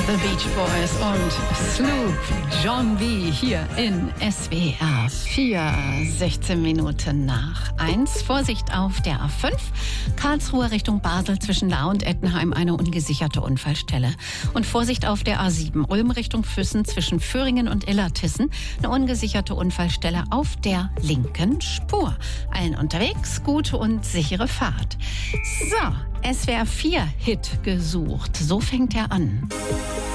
The Beach Boys und Sloop John B. hier in SWR 4, 16 Minuten nach 1. Vorsicht auf der A5, Karlsruhe Richtung Basel zwischen Lahr und Ettenheim eine ungesicherte Unfallstelle. Und Vorsicht auf der A7, Ulm Richtung Füssen zwischen Föhringen und Illertissen eine ungesicherte Unfallstelle auf der linken Spur. Allen unterwegs gute und sichere Fahrt. So, SWR 4 Hit gesucht. So fängt er an.